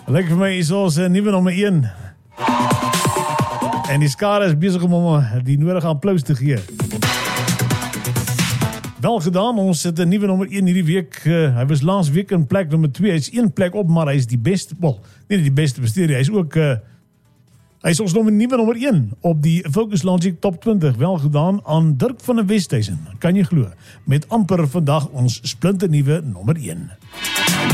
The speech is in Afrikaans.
Lekker vir my is ons nuwe nommer 1. En die skare is besig om die nodige applaus te gee. Wel gedaan, ons het 'n nuwe nommer 1 hierdie week. Hy was laas week in plek nommer 2. Hy is 1 plek op, maar hy is die beste, nie die beste bestuurder, hy is ook hy is ons nuwe nommer 1 op die Focus Logic Top 20. Wel gedaan aan Dirk van der Westhuizen, kan jy glo, met amper vandag ons splinternuwe nommer 1.